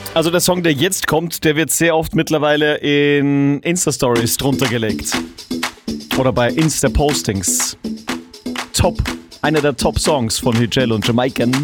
Also der Song, der jetzt kommt, der wird sehr oft mittlerweile in Insta-Stories drunter gelegt. Oder bei Insta-Postings. Top. Einer der Top-Songs von Hügel und Jamaican.